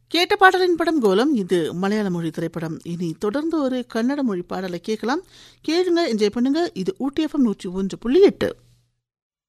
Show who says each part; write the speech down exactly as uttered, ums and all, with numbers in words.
Speaker 1: கேட்ட பாடலின் படம் கோலம். இது மலையாள மொழி திரைப்படம். இனி தொடர்ந்து ஒரு கன்னட மொழி பாடலை கேட்கலாம். கேளுங்க, என்ஜாய் பண்ணுங்க. இது ஊட்டி எஃப்எம் நூற்றி ஒன்று புள்ளி எட்டு.